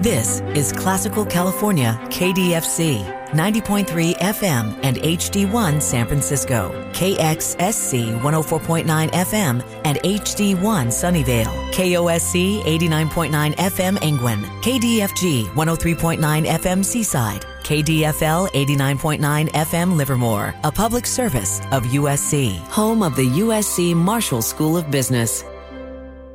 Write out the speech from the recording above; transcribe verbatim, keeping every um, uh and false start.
This is Classical California K D F C, ninety point three F M and H D one San Francisco, K X S C one oh four point nine F M and H D one Sunnyvale, K O S C eighty-nine point nine F M Angwin, K D F G one oh three point nine F M Seaside, K D F L eighty-nine point nine F M Livermore, a public service of U S C, home of the U S C Marshall School of Business.